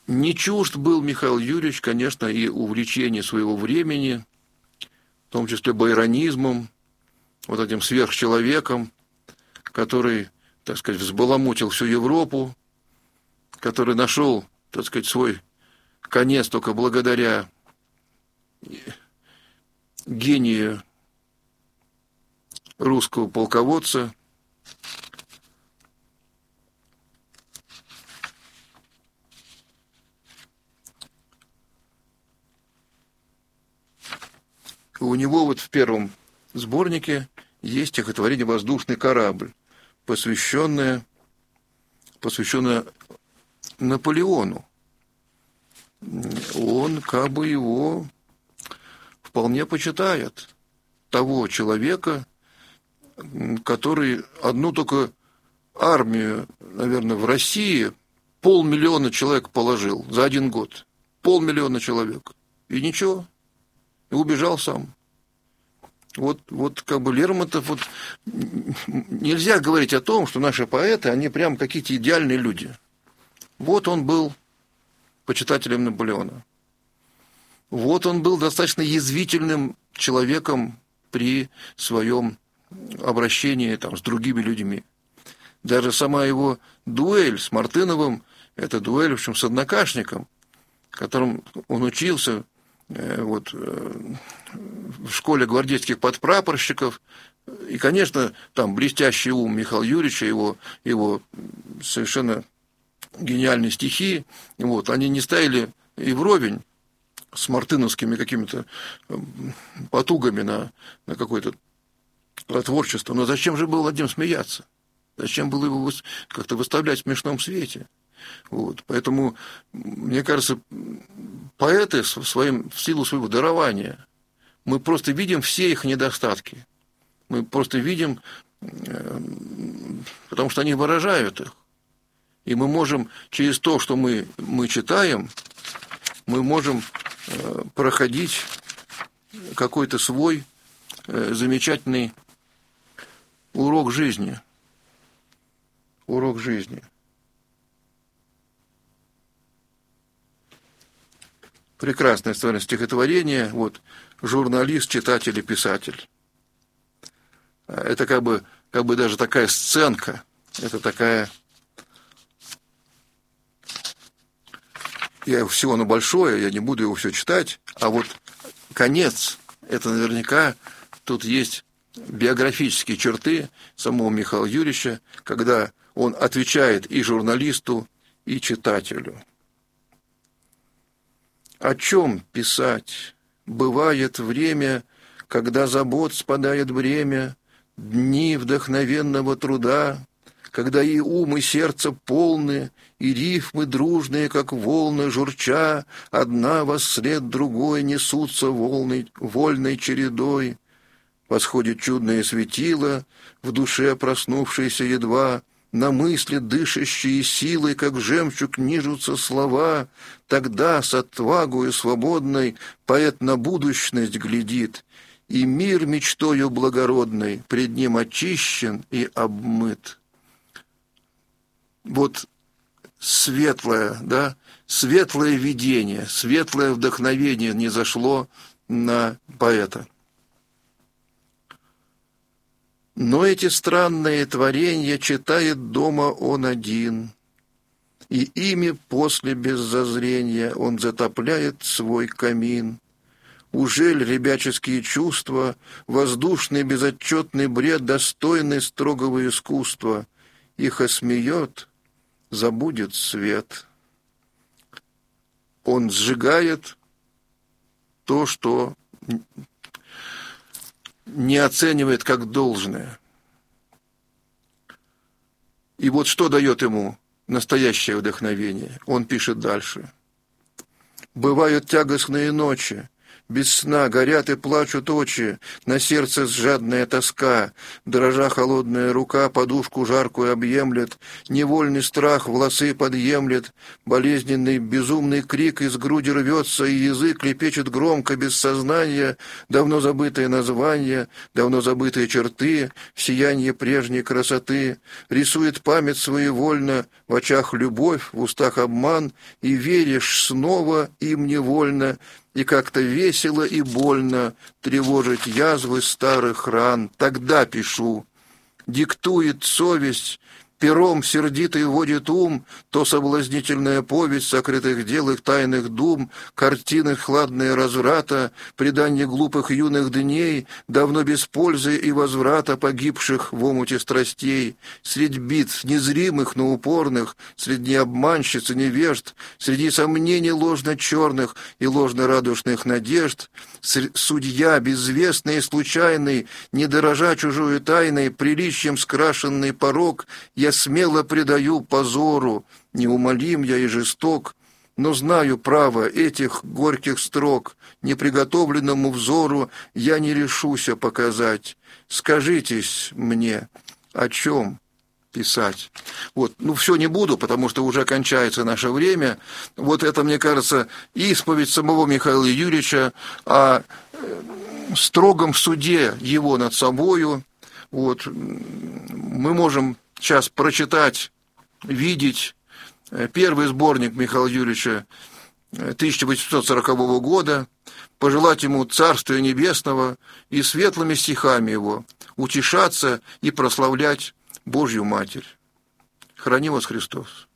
Не чужд был Михаил Юрьевич, конечно, и увлечение своего времени, в том числе байронизмом, вот этим сверхчеловеком, который, так сказать, взбаламутил всю Европу, который нашел, так сказать, свой конец только благодаря гению русского полководца. У него вот в первом сборнике есть стихотворение «Воздушный корабль», посвященное Наполеону. Он как бы его вполне почитает, того человека, который одну только армию, наверное, в России 500 000 человек положил за 1 год. 500 000 человек. И ничего. И убежал сам. Вот как бы Лермонтов, вот нельзя говорить о том, что наши поэты, они прям какие-то идеальные люди. Вот он был почитателем Наполеона. Вот он был достаточно язвительным человеком при своем обращении там, с другими людьми. Даже сама его дуэль с Мартыновым, это дуэль, в общем, с однокашником, которым он учился в школе гвардейских подпрапорщиков. И, конечно, там блестящий ум Михаила Юрьевича, его совершенно гениальные стихи, они не стояли и вровень с мартыновскими какими-то потугами на какое-то творчество. Но зачем же было над ним смеяться? Зачем было его как-то выставлять в смешном свете? Поэтому, мне кажется, поэты в силу своего дарования, мы просто видим все их недостатки. Мы просто видим, потому что они выражают их. И мы можем через то, что мы читаем, мы можем проходить какой-то свой замечательный урок жизни. Урок жизни. Прекрасное стихотворение. Журналист, читатель и писатель. Это как бы даже такая сценка. Это такая... Всего оно большое, я не буду его все читать. А вот конец, это наверняка тут есть биографические черты самого Михаила Юрьевича, когда он отвечает и журналисту, и читателю. О чем писать? Бывает время, когда забот спадает бремя, дни вдохновенного труда, когда и ум, и сердце полны, и рифмы дружные, как волны, журча, одна восслед другой несутся вольной чередой. Восходит чудное светило, в душе проснувшееся едва, на мысли дышащие силой, как жемчуг, нижутся слова. Тогда с отвагою свободной поэт на будущность глядит, и мир мечтою благородной пред ним очищен и обмыт. Светлое, светлое видение, светлое вдохновение низошло на поэта. Но эти странные творения читает дома он один, и ими после без зазрения он затопляет свой камин. Ужель ребяческие чувства, воздушный безотчетный бред, достойный строгого искусства, их осмеет, забудет свет. Он сжигает то, что не оценивает как должное. И что дает ему настоящее вдохновение? Он пишет дальше. «Бывают тягостные ночи, Без сна горят и плачут очи, на сердце жадная тоска, дрожа холодная рука подушку жаркую объемлет, невольный страх волосы подъемлет, болезненный безумный крик из груди рвется, и язык лепечет громко без сознания, давно забытые названия, давно забытые черты, сияние прежней красоты, рисует память своевольно, в очах любовь, в устах обман, и веришь снова им невольно, и как-то весело и больно тревожить язвы старых ран. Тогда пишу. Диктует совесть, пером сердитый водит ум, то соблазнительная повесть сокрытых дел их тайных дум, картины хладные разврата, предание глупых юных дней, давно без пользы и возврата погибших в омуте страстей, средь битв незримых, но упорных, среди обманщиц и невежд, среди сомнений ложно-черных и ложно-радушных надежд, судья безвестный и случайный, не дорожа чужою тайной, приличием скрашенный порок, я смело предаю позору, неумолим я и жесток, но знаю право этих горьких строк, неприготовленному взору я не решуся показать. Скажитесь мне, о чем писать? Вот, все не буду, потому что уже кончается наше время. Вот это, мне кажется, исповедь самого Михаила Юрьевича о строгом суде его над собою. Вот, мы можем сейчас прочитать, видеть первый сборник Михаила Юрьевича 1840 года, пожелать ему Царствия Небесного и светлыми стихами его утешаться и прославлять Божью Матерь. Храни вас Христос!